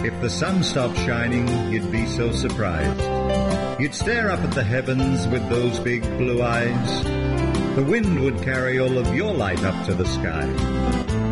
If the sun stopped shining, you'd be so surprised. You'd stare up at the heavens with those big blue eyes. The wind would carry all of your light up to the sky.